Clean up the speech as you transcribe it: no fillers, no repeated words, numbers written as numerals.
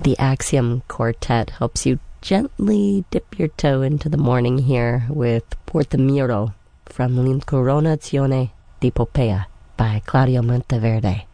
The Axiom Quartet helps you gently dip your toe into the morning here with Porto Miro from L'Incoronazione di Poppea by Claudio Monteverde.